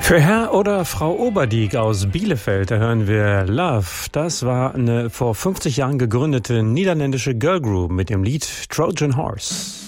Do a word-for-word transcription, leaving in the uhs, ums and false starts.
Für Herr oder Frau Oberdiek aus Bielefeld, da hören wir Love. Das war eine vor fünfzig Jahren gegründete niederländische Girlgroup mit dem Lied Trojan Horse.